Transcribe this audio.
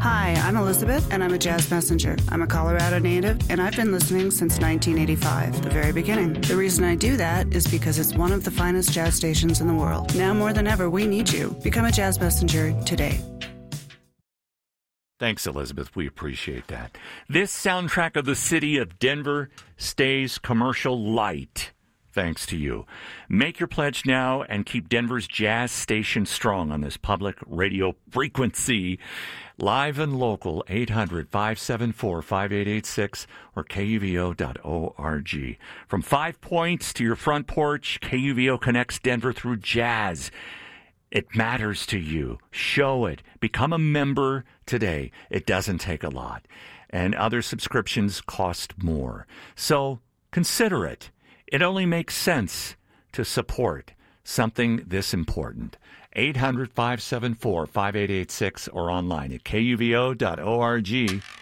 Hi, I'm Elizabeth, and I'm a jazz messenger. I'm a Colorado native, and I've been listening since 1985, the very beginning. The reason I do that is because it's one of the finest jazz stations in the world. Now more than ever, we need you. Become a jazz messenger today. Thanks, Elizabeth. We appreciate that. This soundtrack of the city of Denver stays commercial light. Thanks to you. Make your pledge now and keep Denver's jazz station strong on this public radio frequency. Live and local, 800-574-5886 or KUVO.org. From 5 Points to your front porch, KUVO connects Denver through jazz. It matters to you. Show it. Become a member today. It doesn't take a lot. And other subscriptions cost more. So consider it. It only makes sense to support something this important. 800-574-5886 or online at KUVO.org.